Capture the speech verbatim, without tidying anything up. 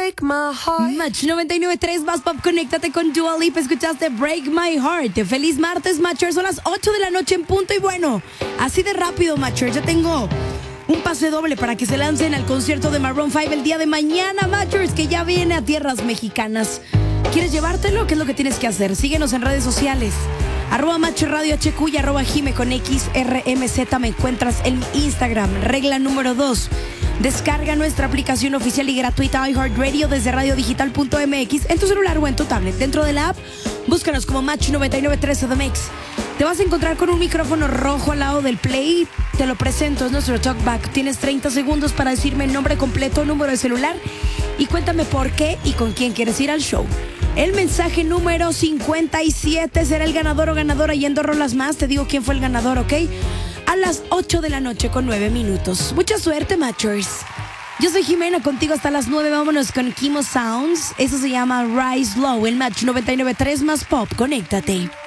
break my heart. Match noventa y nueve punto tres más pop, conéctate con Dua Lipa. Escuchaste Break My Heart. Feliz martes, Matchers. Son las ocho de la noche en punto. Y bueno, así de rápido, Matchers. Ya tengo un pase doble para que se lancen al concierto de Maroon cinco el día de mañana, Matchers, que ya viene a tierras mexicanas. ¿Quieres llevártelo? ¿Qué es lo que tienes que hacer? Síguenos en redes sociales. Arroba Matcher Radio H Q y arroba Jime con X R M Z. Me encuentras en Instagram. Regla número dos. Descarga nuestra aplicación oficial y gratuita iHeartRadio desde radio digital punto m x en tu celular o en tu tablet. Dentro de la app, búscanos como Match noventa y nueve punto tres The Mix. Te vas a encontrar con un micrófono rojo al lado del play. Te lo presento, es nuestro talkback. Tienes treinta segundos para decirme el nombre completo, número de celular y cuéntame por qué y con quién quieres ir al show. El mensaje número cincuenta y siete será el ganador o ganadora, y en dos rolas más te digo quién fue el ganador, ¿ok? A las ocho de la noche con nueve minutos. Mucha suerte, Matchers. Yo soy Jimena, contigo hasta las nueve. Vámonos con Kimo Sounds. Eso se llama Rise Low. El Match noventa y nueve punto tres más pop. Conéctate.